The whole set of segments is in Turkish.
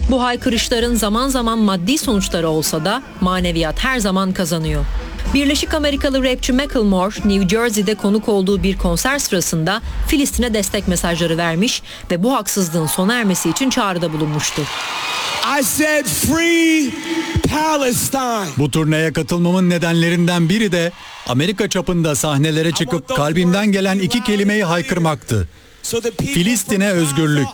Bu haykırışların zaman zaman maddi sonuçları olsa da maneviyat her zaman kazanıyor. Birleşik Amerikalı rapçi Macklemore, New Jersey'de konuk olduğu bir konser sırasında Filistin'e destek mesajları vermiş ve bu haksızlığın sona ermesi için çağrıda bulunmuştu. I said free Palestine. Bu turneye katılmamın nedenlerinden biri de Amerika çapında sahnelere çıkıp kalbimden gelen iki kelimeyi haykırmaktı. Filistin'e özgürlük.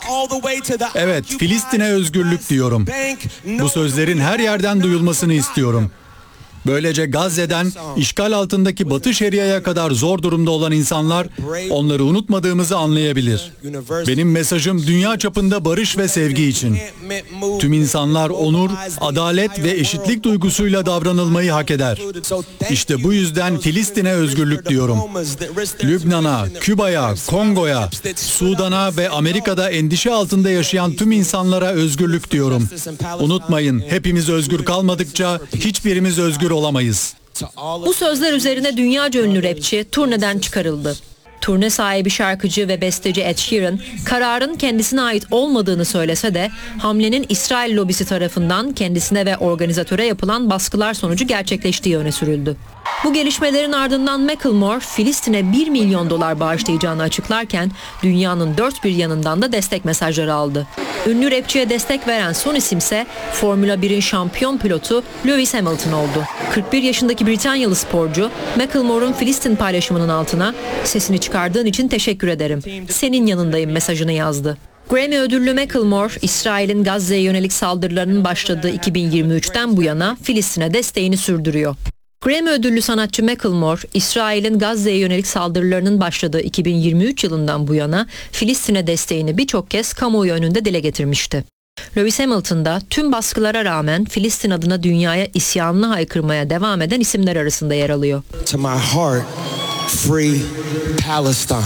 Evet, Filistin'e özgürlük diyorum. Bu sözlerin her yerden duyulmasını istiyorum. Böylece Gazze'den işgal altındaki Batı Şeria'ya kadar zor durumda olan insanlar onları unutmadığımızı anlayabilir. Benim mesajım dünya çapında barış ve sevgi için. Tüm insanlar onur, adalet ve eşitlik duygusuyla davranılmayı hak eder. İşte bu yüzden Filistin'e özgürlük diyorum. Lübnan'a, Küba'ya, Kongo'ya, Sudan'a ve Amerika'da endişe altında yaşayan tüm insanlara özgürlük diyorum. Unutmayın, hepimiz özgür kalmadıkça hiçbirimiz özgür olamayız. Bu sözler üzerine dünyaca ünlü rapçi turneden çıkarıldı. Turne sahibi şarkıcı ve besteci Ed Sheeran, kararın kendisine ait olmadığını söylese de hamlenin İsrail lobisi tarafından kendisine ve organizatöre yapılan baskılar sonucu gerçekleştiği öne sürüldü. Bu gelişmelerin ardından Macklemore, Filistin'e $1 milyon bağışlayacağını açıklarken dünyanın dört bir yanından da destek mesajları aldı. Ünlü rapçiye destek veren son isimse Formula 1'in şampiyon pilotu Lewis Hamilton oldu. 41 yaşındaki Britanyalı sporcu, Macklemore'un Filistin paylaşımının altına "Sesini çıkardığın için teşekkür ederim. Senin yanındayım" mesajını yazdı. Grammy ödüllü Macklemore, İsrail'in Gazze'ye yönelik saldırılarının başladığı 2023'ten bu yana Filistin'e desteğini sürdürüyor. Grammy ödüllü sanatçı Macklemore, İsrail'in Gazze'ye yönelik saldırılarının başladığı 2023 yılından bu yana Filistin'e desteğini birçok kez kamuoyu önünde dile getirmişti. Lewis Hamilton da tüm baskılara rağmen Filistin adına dünyaya isyanını haykırmaya devam eden isimler arasında yer alıyor. To my heart, free Palestine.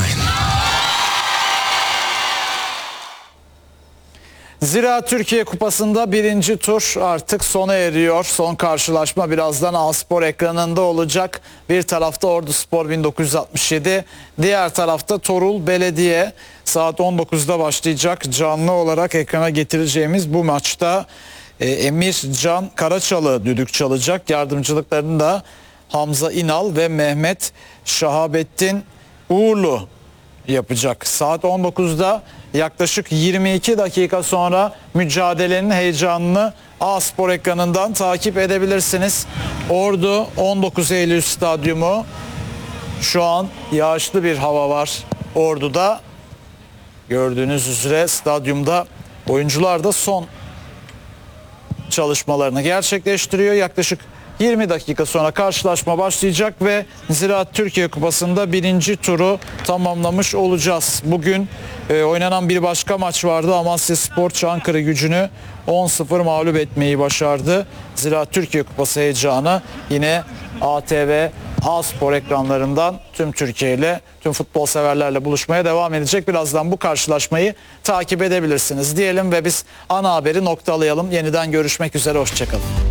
Ziraat Türkiye Kupası'nda birinci tur artık sona eriyor. Son karşılaşma birazdan A-Spor ekranında olacak. Bir tarafta Orduspor 1967, diğer tarafta Torul Belediye. Saat 19'da başlayacak canlı olarak ekrana getireceğimiz bu maçta Emir Can Karaçalı düdük çalacak. Yardımcılıklarını da Hamza İnal ve Mehmet Şahabettin Uğurlu yapacak. Saat 19'da yaklaşık 22 dakika sonra mücadelenin heyecanını A-Spor ekranından takip edebilirsiniz. Ordu 19 Eylül Stadyumu. Şu an yağışlı bir hava var Ordu'da. Gördüğünüz üzere stadyumda oyuncular da son çalışmalarını gerçekleştiriyor. Yaklaşık 20 dakika sonra karşılaşma başlayacak ve Ziraat Türkiye Kupası'nda birinci turu tamamlamış olacağız. Bugün oynanan bir başka maç vardı. Amasyaspor Çankırı Gücü'nü 10-0 mağlup etmeyi başardı. Ziraat Türkiye Kupası heyecanı yine ATV A-Spor ekranlarından tüm Türkiye ile, tüm futbol severlerle buluşmaya devam edecek. Birazdan bu karşılaşmayı takip edebilirsiniz diyelim ve biz ana haberi noktalayalım. Yeniden görüşmek üzere, hoşçakalın.